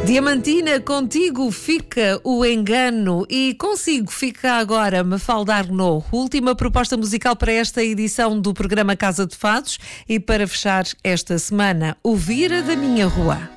Diamantina, contigo fica o engano e consigo fica agora Mafalda Arnaud. Última proposta musical para esta edição do programa Casa de Fados e para fechar esta semana, O Vira da Minha Rua.